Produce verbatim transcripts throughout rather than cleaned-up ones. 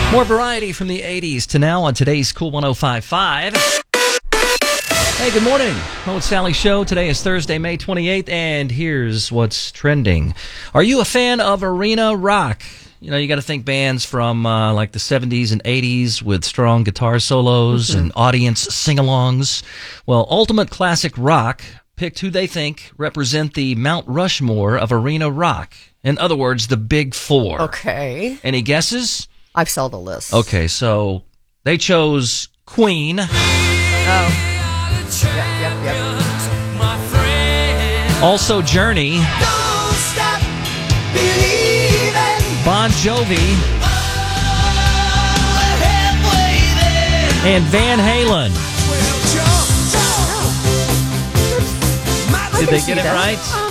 More variety from the eighties to now on today's Cool one oh five point five. Hey, good morning. Mo and Sally Show. Today is Thursday, May twenty-eighth, and here's what's trending. Are you a fan of arena rock? You know, you got to think bands from uh, like the seventies and eighties with strong guitar solos mm-hmm. and audience sing-alongs. Well, Ultimate Classic Rock picked who they think represent the Mount Rushmore of arena rock. In other words, the Big Four. Okay. Any guesses? I saw the list. Okay, so they chose Queen. Oh. Yep, yep, yep. Also Journey. Don't stop believing. Bon Jovi. And Van Halen. Did they get it right? Um,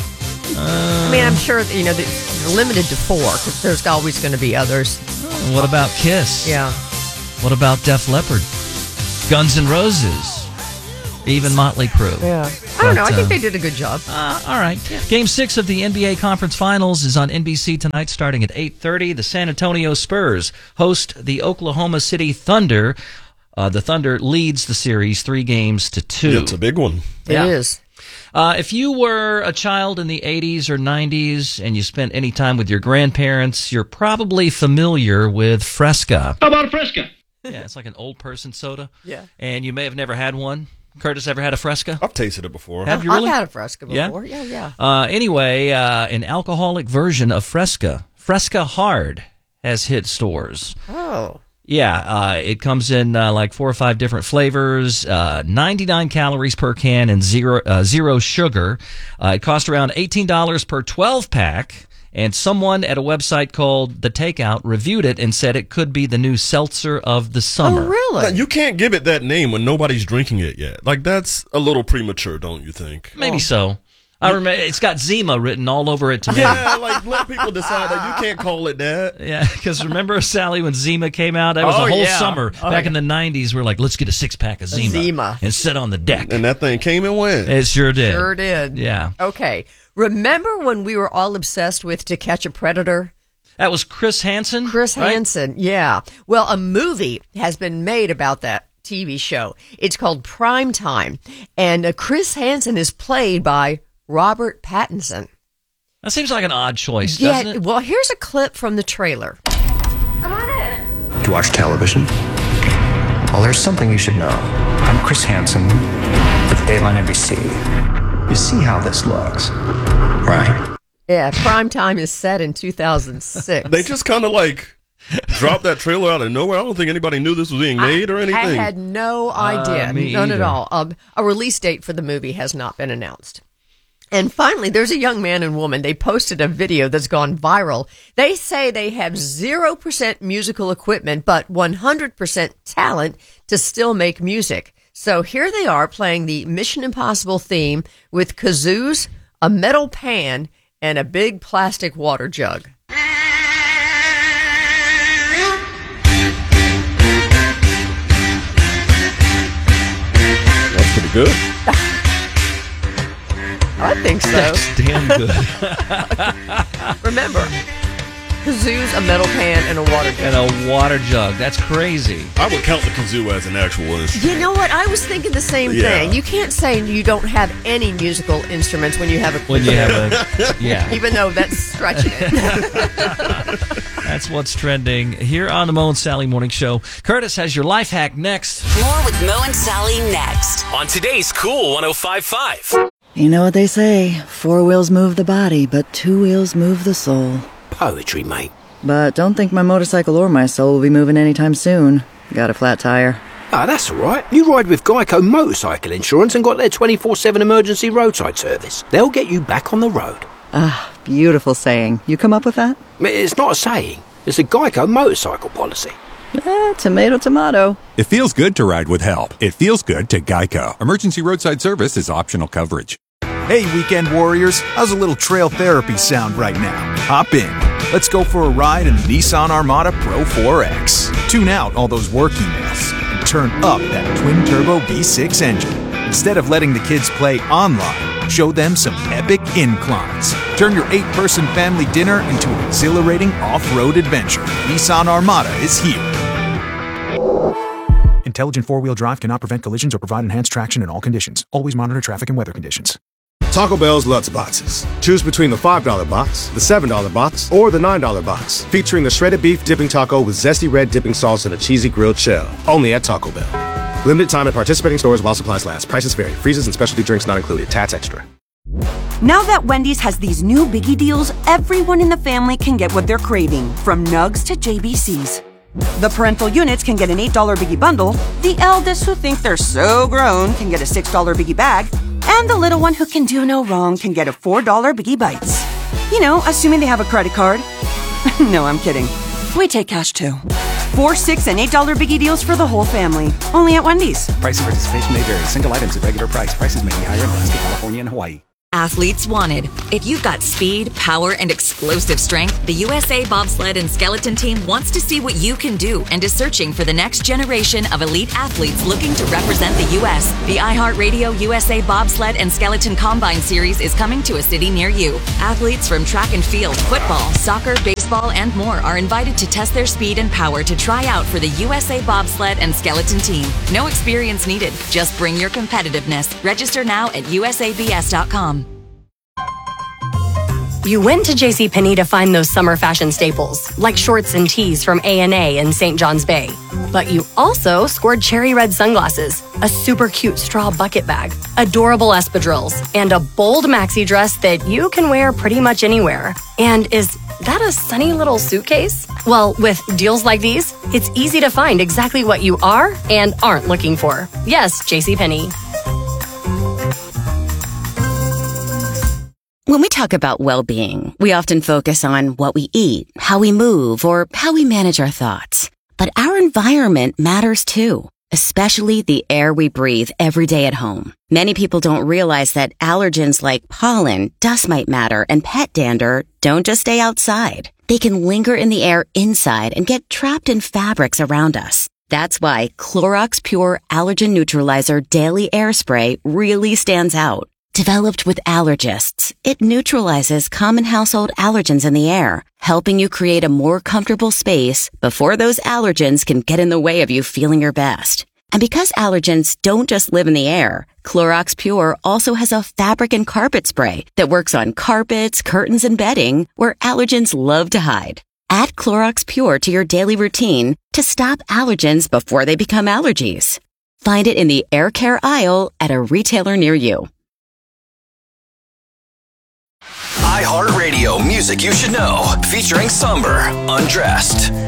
uh, I mean, I'm sure, you know, they're limited to four because there's always going to be others. What about Kiss? Yeah. What about Def Leppard? Guns N' Roses? Even Motley Crue. Yeah. I don't but, know. I think uh, they did a good job. Uh, all right. Yeah. Game six of the N B A Conference Finals is on N B C tonight starting at eight thirty. The San Antonio Spurs host the Oklahoma City Thunder. Uh, the Thunder leads the series three games to two. Yeah, it's a big one. It yeah. is. Uh, if you were a child in the eighties or nineties and you spent any time with your grandparents, you're probably familiar with Fresca. How about a Fresca? Yeah, it's like an old person soda. Yeah. And you may have never had one. Curtis, ever had a Fresca? I've tasted it before. Have you really? I've had a Fresca before. Yeah, yeah. yeah. Uh, anyway, uh, an alcoholic version of Fresca, Fresca Hard, has hit stores. Oh. Yeah, uh, it comes in uh, like four or five different flavors, uh, ninety-nine calories per can and zero uh, zero sugar. Uh, it costs around eighteen dollars per twelve pack. And someone at a website called The Takeout reviewed it and said it could be the new seltzer of the summer. Oh, really? Now, you can't give it that name when nobody's drinking it yet. Like, that's a little premature, don't you think? Maybe oh. so. I remember it's got Zima written all over it to me. Yeah, like let people decide that you can't call it that. Yeah, because remember, Sally, when Zima came out, that was oh, a whole yeah. summer oh, back yeah. in the nineties. We we're like, let's get a six pack of Zima, Zima and sit on the deck. And that thing came and went. It sure did. Sure did. Yeah. Okay. Remember when we were all obsessed with To Catch a Predator? That was Chris Hansen. Chris right? Hansen. Yeah. Well, a movie has been made about that T V show. It's called Prime Time, and uh, Chris Hansen is played by Robert Pattinson. That seems like an odd choice, yeah, doesn't it? Well, here's a clip from the trailer. Come on in. Do you watch television? Well, there's something you should know. I'm Chris Hansen with Dateline N B C. You see how this looks, right? Yeah, Prime Time is set in two thousand six. They just kind of like dropped that trailer out of nowhere. I don't think anybody knew this was being made I, or anything. I had no idea. Uh, me None either. at all. Um, a release date for the movie has not been announced. And finally, there's a young man and woman. They posted a video that's gone viral. They say they have zero percent musical equipment, but one hundred percent talent to still make music. So here they are playing the Mission Impossible theme with kazoos, a metal pan, and a big plastic water jug. That's pretty good. I think so. That's damn good. Remember, kazoos, a metal pan, and a water jug. And a water jug. That's crazy. I would count the kazoo as an actual instrument. You know what? I was thinking the same Yeah. thing. You can't say you don't have any musical instruments when you have a When you have a, yeah. even though that's stretching it. That's what's trending here on the Mo and Sally Morning Show. Curtis has your life hack next. More with Mo and Sally next. On today's Cool one oh five point five. You know what they say, four wheels move the body, but two wheels move the soul. Poetry, mate. But don't think my motorcycle or my soul will be moving anytime soon. Got a flat tire. Ah, that's all right. You ride with Geico Motorcycle Insurance and got their twenty-four seven emergency roadside service. They'll get you back on the road. Ah, beautiful saying. You come up with that? It's not a saying. It's a Geico motorcycle policy. Eh, tomato, tomato. It feels good to ride with help. It feels good to Geico. Emergency roadside service is optional coverage. Hey, weekend warriors. How's a little trail therapy sound right now? Hop in. Let's go for a ride in the Nissan Armada Pro four X. Tune out all those work emails and turn up that twin-turbo V six engine. Instead of letting the kids play online, show them some epic inclines. Turn your eight-person family dinner into an exhilarating off-road adventure. Nissan Armada is here. Intelligent four-wheel drive cannot prevent collisions or provide enhanced traction in all conditions. Always monitor traffic and weather conditions. Taco Bell's Lutz Boxes. Choose between the five dollar box, the seven dollar box, or the nine dollar box. Featuring the shredded beef dipping taco with zesty red dipping sauce and a cheesy grilled shell. Only at Taco Bell. Limited time at participating stores while supplies last. Prices vary. Freezes and specialty drinks not included. Tats extra. Now that Wendy's has these new biggie deals, everyone in the family can get what they're craving, from nugs to J B Cs. The parental units can get an eight dollar biggie bundle, the eldest who think they're so grown can get a six dollar biggie bag, and the little one who can do no wrong can get a four dollar biggie bites. You know, assuming they have a credit card. No, I'm kidding. We take cash too. Four, six, and eight dollar biggie deals for the whole family. Only at Wendy's. Price and participation may vary. Single items at regular price. Prices may be higher in Alaska, California, and Hawaii. Athletes wanted. If you've got speed, power, and explosive strength, the U S A Bobsled and Skeleton Team wants to see what you can do and is searching for the next generation of elite athletes looking to represent the U S The iHeartRadio U S A Bobsled and Skeleton Combine Series is coming to a city near you. Athletes from track and field, football, soccer, baseball, and more are invited to test their speed and power to try out for the U S A Bobsled and Skeleton Team. No experience needed. Just bring your competitiveness. Register now at U S A B S dot com. You went to JCPenney to find those summer fashion staples, like shorts and tees from A and A in Saint John's Bay. But you also scored cherry red sunglasses, a super cute straw bucket bag, adorable espadrilles, and a bold maxi dress that you can wear pretty much anywhere. And is that a sunny little suitcase? Well, with deals like these, it's easy to find exactly what you are and aren't looking for. Yes, JCPenney. When we talk about well-being, we often focus on what we eat, how we move, or how we manage our thoughts. But our environment matters too, especially the air we breathe every day at home. Many people don't realize that allergens like pollen, dust mite matter, and pet dander don't just stay outside. They can linger in the air inside and get trapped in fabrics around us. That's why Clorox Pure Allergen Neutralizer Daily Air Spray really stands out. Developed with allergists, it neutralizes common household allergens in the air, helping you create a more comfortable space before those allergens can get in the way of you feeling your best. And because allergens don't just live in the air, Clorox Pure also has a fabric and carpet spray that works on carpets, curtains, and bedding where allergens love to hide. Add Clorox Pure to your daily routine to stop allergens before they become allergies. Find it in the air care aisle at a retailer near you. iHeartRadio music you should know, featuring Somber, Undressed.